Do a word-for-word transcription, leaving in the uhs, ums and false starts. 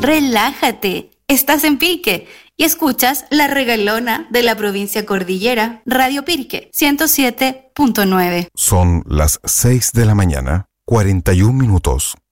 relájate. Estás en Pirque y escuchas La Regalona de la provincia Cordillera, Radio Pirque, ciento siete punto nueve. Son las seis de la mañana, cuarenta y un minutos.